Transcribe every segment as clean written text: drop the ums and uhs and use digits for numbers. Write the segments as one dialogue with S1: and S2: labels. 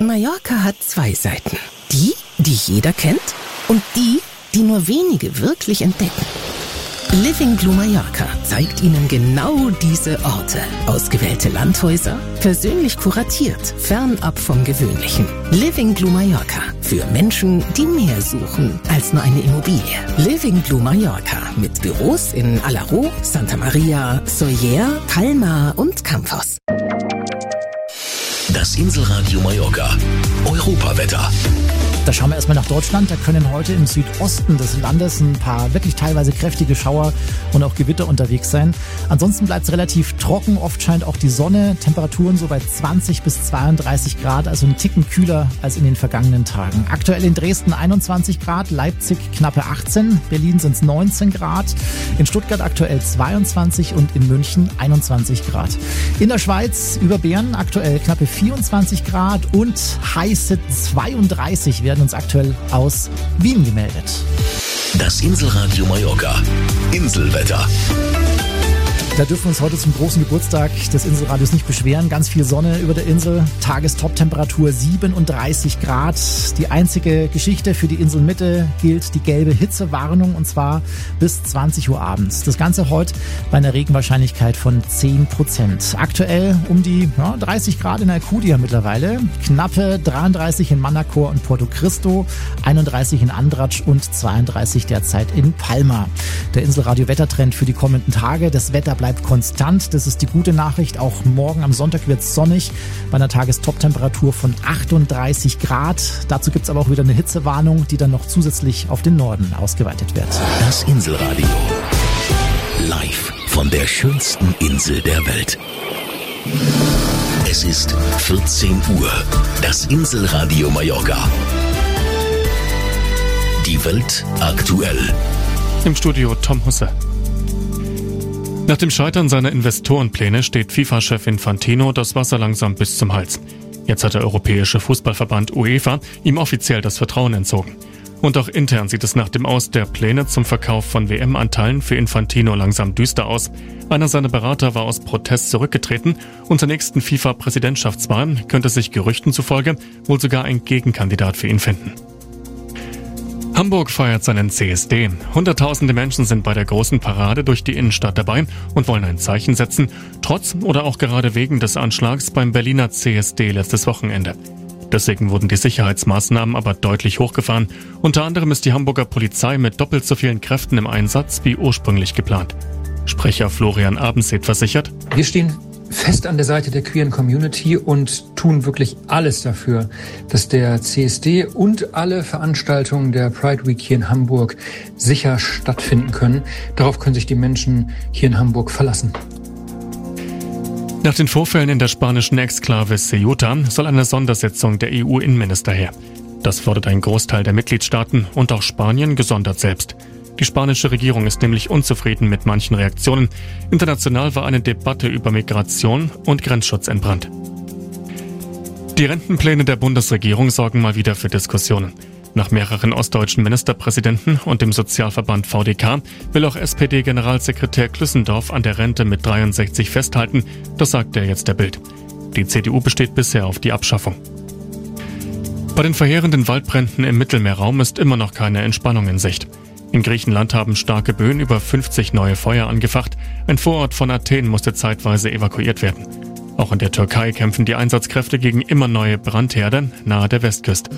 S1: Mallorca hat zwei Seiten. Die jeder kennt und die nur wenige wirklich entdecken. Living Blue Mallorca zeigt Ihnen genau diese Orte. Ausgewählte Landhäuser, persönlich kuratiert, fernab vom Gewöhnlichen. Living Blue Mallorca für Menschen, die mehr suchen als nur eine Immobilie. Living Blue Mallorca mit Büros in Alaró, Santa Maria, Sóller, Palma und Campos.
S2: Das Inselradio Mallorca. Europawetter.
S3: Da schauen wir erstmal nach Deutschland. Da können heute im Südosten des Landes ein paar wirklich teilweise kräftige Schauer und auch Gewitter unterwegs sein. Ansonsten bleibt es relativ trocken. Oft scheint auch die Sonne. Temperaturen so bei 20 bis 32 Grad, also ein Ticken kühler als in den vergangenen Tagen. Aktuell in Dresden 21 Grad, Leipzig knappe 18, Berlin sind es 19 Grad, in Stuttgart aktuell 22 und in München 21 Grad. In der Schweiz über Bern aktuell knappe 24 Grad und heiße 32 werden uns aktuell aus Wien gemeldet.
S2: Das Inselradio Mallorca. Inselwetter.
S3: Da dürfen wir uns heute zum großen Geburtstag des Inselradios nicht beschweren. Ganz viel Sonne über der Insel. Tagestoptemperatur 37 Grad. Die einzige Geschichte für die Inselmitte gilt die gelbe Hitzewarnung und zwar bis 20 Uhr abends. Das Ganze heute bei einer Regenwahrscheinlichkeit von 10%. Aktuell um die 30 Grad in Alcudia mittlerweile. Knappe 33 in Manacor und Porto Cristo, 31 in Andratx und 32 derzeit in Palma. Der Inselradio-Wettertrend für die kommenden Tage. Das Wetter bleibt konstant, das ist die gute Nachricht. Auch morgen am Sonntag wird es sonnig bei einer Tagestoptemperatur von 38 Grad. Dazu gibt es aber auch wieder eine Hitzewarnung, die dann noch zusätzlich auf den Norden ausgeweitet wird.
S2: Das Inselradio. Live von der schönsten Insel der Welt. Es ist 14 Uhr. Das Inselradio Mallorca. Die Welt aktuell.
S4: Im Studio Tom Husse. Nach dem Scheitern seiner Investorenpläne steht FIFA-Chef Infantino das Wasser langsam bis zum Hals. Jetzt hat der Europäische Fußballverband UEFA ihm offiziell das Vertrauen entzogen. Und auch intern sieht es nach dem Aus der Pläne zum Verkauf von WM-Anteilen für Infantino langsam düster aus. Einer seiner Berater war aus Protest zurückgetreten und zur nächsten FIFA-Präsidentschaftswahl könnte sich Gerüchten zufolge wohl sogar ein Gegenkandidat für ihn finden. Hamburg feiert seinen CSD. Hunderttausende Menschen sind bei der großen Parade durch die Innenstadt dabei und wollen ein Zeichen setzen, trotz oder auch gerade wegen des Anschlags beim Berliner CSD letztes Wochenende. Deswegen wurden die Sicherheitsmaßnahmen aber deutlich hochgefahren. Unter anderem ist die Hamburger Polizei mit doppelt so vielen Kräften im Einsatz wie ursprünglich geplant. Sprecher Florian Abendseet versichert:
S5: Wir stehen fest an der Seite der queeren Community und tun wirklich alles dafür, dass der CSD und alle Veranstaltungen der Pride Week hier in Hamburg sicher stattfinden können. Darauf können sich die Menschen hier in Hamburg verlassen.
S4: Nach den Vorfällen in der spanischen Exklave Ceuta soll eine Sondersitzung der EU-Innenminister her. Das fordert ein Großteil der Mitgliedstaaten und auch Spanien gesondert selbst. Die spanische Regierung ist nämlich unzufrieden mit manchen Reaktionen. International war eine Debatte über Migration und Grenzschutz entbrannt. Die Rentenpläne der Bundesregierung sorgen mal wieder für Diskussionen. Nach mehreren ostdeutschen Ministerpräsidenten und dem Sozialverband VDK will auch SPD-Generalsekretär Klüssendorf an der Rente mit 63 festhalten. Das sagt er jetzt der Bild. Die CDU besteht bisher auf die Abschaffung. Bei den verheerenden Waldbränden im Mittelmeerraum ist immer noch keine Entspannung in Sicht. In Griechenland haben starke Böen über 50 neue Feuer angefacht. Ein Vorort von Athen musste zeitweise evakuiert werden. Auch in der Türkei kämpfen die Einsatzkräfte gegen immer neue Brandherde nahe der Westküste.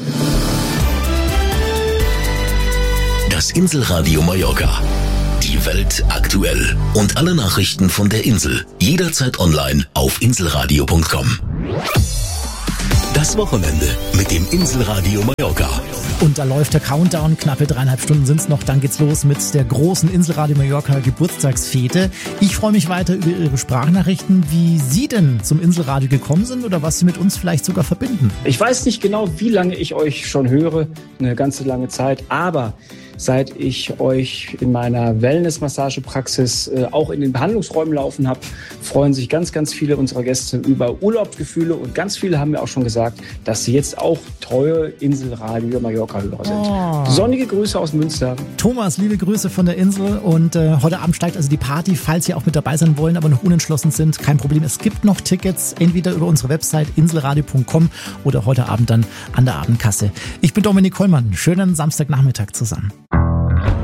S2: Das Inselradio Mallorca. Die Welt aktuell. Und alle Nachrichten von der Insel. Jederzeit online auf inselradio.com. Das Wochenende mit dem Inselradio Mallorca.
S3: Und da läuft der Countdown, knappe 3,5 Stunden sind es noch, dann geht's los mit der großen Inselradio Mallorca Geburtstagsfete. Ich freue mich weiter über Ihre Sprachnachrichten, wie Sie denn zum Inselradio gekommen sind oder was Sie mit uns vielleicht sogar verbinden.
S6: Ich weiß nicht genau, wie lange ich euch schon höre, eine ganze lange Zeit, aber seit ich euch in meiner Wellness-Massagepraxis auch in den Behandlungsräumen laufen habe, freuen sich ganz, ganz viele unserer Gäste über Urlaubsgefühle und ganz viele haben mir auch schon gesagt, dass sie jetzt auch treue Inselradio Mallorca-Hörer sind.
S3: Oh.
S6: Sonnige Grüße aus Münster.
S3: Thomas, liebe Grüße von der Insel und heute Abend steigt also die Party, falls Sie auch mit dabei sein wollen, aber noch unentschlossen sind, kein Problem. Es gibt noch Tickets, entweder über unsere Website inselradio.com oder heute Abend dann an der Abendkasse. Ich bin Dominik Kollmann. Schönen Samstagnachmittag zusammen.